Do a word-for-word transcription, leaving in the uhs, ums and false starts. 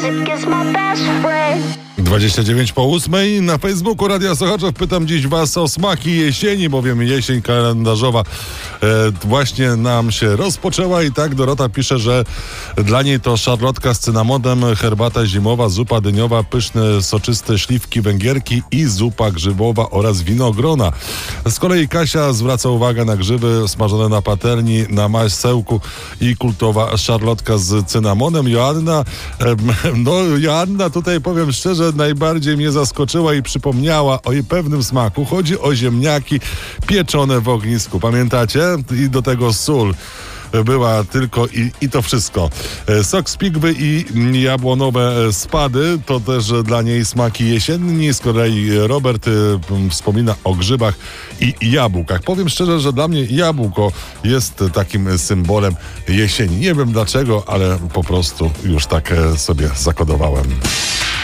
dwadzieścia dziewięć po ósmej na Facebooku Radia Sochaczew. Pytam dziś was o smaki jesieni, bowiem jesień kalendarzowa e, właśnie nam się rozpoczęła i tak Dorota pisze, że dla niej to szarlotka z cynamonem, herbata zimowa, zupa dyniowa, pyszne, soczyste śliwki węgierki i zupa grzybowa oraz winogrona. Z kolei Kasia zwraca uwagę na grzyby smażone na patelni, na masełku i kultowa szarlotka z cynamonem. Joanna, e, no Joanna tutaj powiem szczerze, najbardziej mnie zaskoczyła i przypomniała o jej pewnym smaku. Chodzi o ziemniaki pieczone w ognisku. Pamiętacie? I do tego sól była tylko i, i to wszystko. Sok z pigwy i jabłonowe spady to też dla niej smaki jesienni. Z kolei Robert y, wspomina o grzybach i jabłkach. Powiem szczerze, że dla mnie jabłko jest takim symbolem jesieni. Nie wiem dlaczego, ale po prostu już tak sobie zakodowałem.